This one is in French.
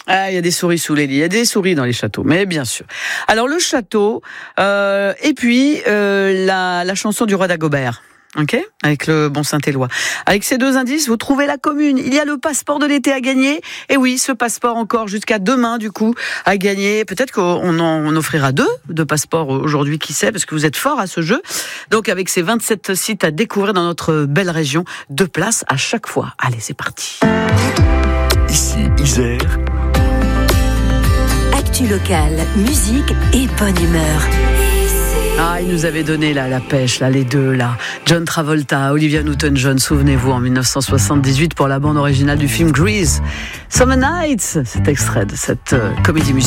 Ah, il y a des souris sous les lits, il y a des souris dans les châteaux, mais bien sûr. Alors le château, et puis la chanson du roi Dagobert. Ok, avec le bon Saint-Éloi. Avec ces deux indices, vous trouvez la commune. Il y a le passeport de l'été à gagner. Et oui, ce passeport encore jusqu'à demain, du coup, à gagner. Peut-être qu'on en offrira 2 de passeports aujourd'hui, qui sait, parce que vous êtes fort à ce jeu. Donc, avec ces 27 sites à découvrir dans notre belle région, 2 places à chaque fois. Allez, c'est parti. Ici, Isère. Actu locale, musique et bonne humeur. Ah, il nous avait donné là la pêche, là les deux là. John Travolta, Olivia Newton-John, souvenez-vous, en 1978 pour la bande originale du film Grease. Summer Nights, cet extrait de cette comédie musicale.